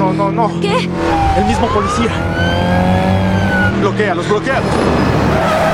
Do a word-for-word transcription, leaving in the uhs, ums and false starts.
no, no, no. ¿Qué? El mismo policía. Bloquéalos, bloquéalos.